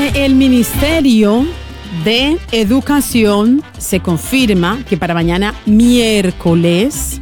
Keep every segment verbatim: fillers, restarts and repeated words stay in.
Desde el Ministerio de Educación se confirma que para mañana miércoles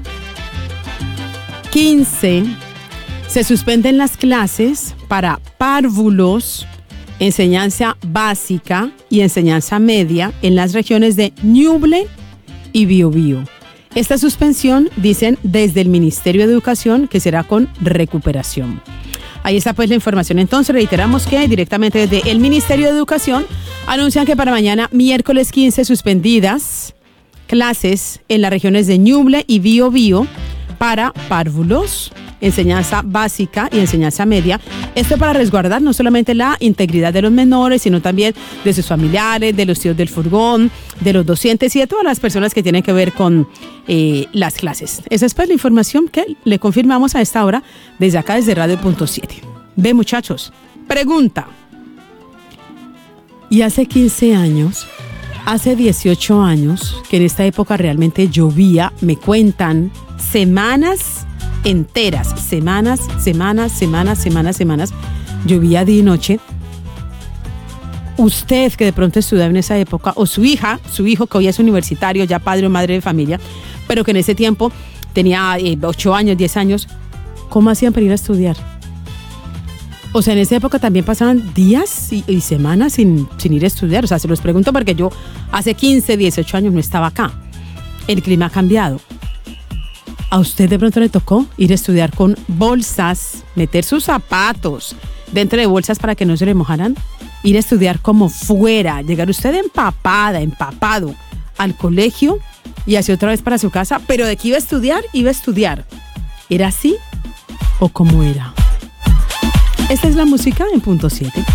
quince se suspenden las clases para párvulos, enseñanza básica y enseñanza media en las regiones de Ñuble y Biobío. Esta suspensión, dicen desde el Ministerio de Educación, que será con recuperación. Ahí está pues la información. Entonces reiteramos que directamente desde el Ministerio de Educación anuncian que para mañana miércoles quince suspendidas clases en las regiones de Ñuble y Biobío para párvulos, enseñanza básica y enseñanza media. Esto para resguardar no solamente la integridad de los menores, sino también de sus familiares, de los tíos del furgón, de los docentes y de todas las personas que tienen que ver con eh, las clases. Esa es pues la información que le confirmamos a esta hora desde acá, desde Radio Punto siete. Ve, muchachos, pregunta. Y hace quince años, hace dieciocho años, que en esta época realmente llovía, me cuentan, semanas enteras, semanas, semanas, semanas, semanas, semanas, llovía día y noche. Usted que de pronto estudiaba en esa época, o su hija, su hijo que hoy es universitario, ya padre o madre de familia, pero que en ese tiempo tenía eh, ocho años, diez años, ¿cómo hacían para ir a estudiar? O sea, en esa época también pasaban días y, y semanas sin, sin ir a estudiar. O sea, se los pregunto porque yo hace quince, dieciocho años no estaba acá. El clima ha cambiado. ¿A usted de pronto le tocó ir a estudiar con bolsas, meter sus zapatos dentro de bolsas para que no se le mojaran? Ir a estudiar como fuera, llegar usted empapada, empapado al colegio y así otra vez para su casa, pero de que iba a estudiar, iba a estudiar. ¿Era así o cómo era? Esta es la música en Punto siete.